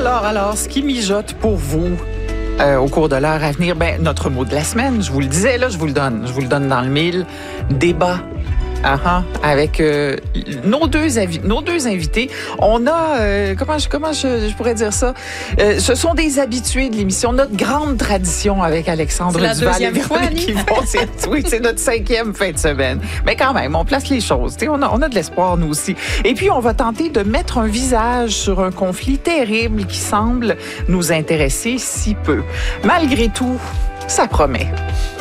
Alors, ce qui mijote pour vous au cours de l'heure à venir, notre mot de la semaine, je vous le disais, là, je vous le donne dans le mille, débat. Avec nos deux invités. On a, comment je pourrais dire ça? Ce sont des habitués de l'émission. Notre grande tradition avec Alexandre Duval. C'est la deuxième fois, Annie. Oui, c'est notre 5e fin de semaine. Mais quand même, on place les choses. On a de l'espoir, nous aussi. Et puis, on va tenter de mettre un visage sur un conflit terrible qui semble nous intéresser si peu. Malgré tout, ça promet.